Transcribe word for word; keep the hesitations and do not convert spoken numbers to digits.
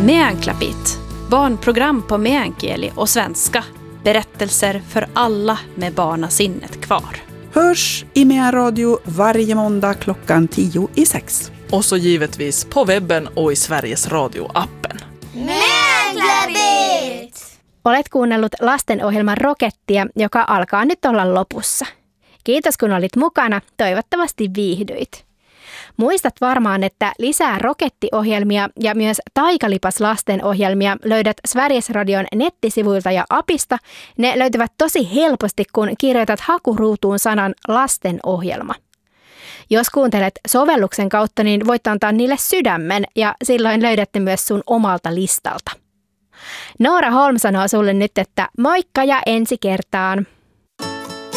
Meänklapit, barnprogram på meänkieli och svenska. Berättelser för alla med barnasinnet kvar. Hörs i Meän Radio varje måndag klockan tio i sex. Och så givetvis på webben och i Sveriges Radio-appen. Meänklapit! Olet kuunnellut lastenohjelman Rokettia, joka alkaa nyt olla lopussa. Kiitos kun olit mukana, toivottavasti viihdyit. Muistat varmaan, että lisää Roketti-ohjelmia ja myös Taikalipas lastenohjelmia löydät Sveriges Radion nettisivuilta ja appista. Ne löytyvät tosi helposti, kun kirjoitat hakuruutuun sanan lastenohjelma. Jos kuuntelet sovelluksen kautta, niin voit antaa niille sydämen ja silloin löydätte myös sun omalta listalta. Noora Holm sanoo sulle nyt, että moikka ja ensi kertaan!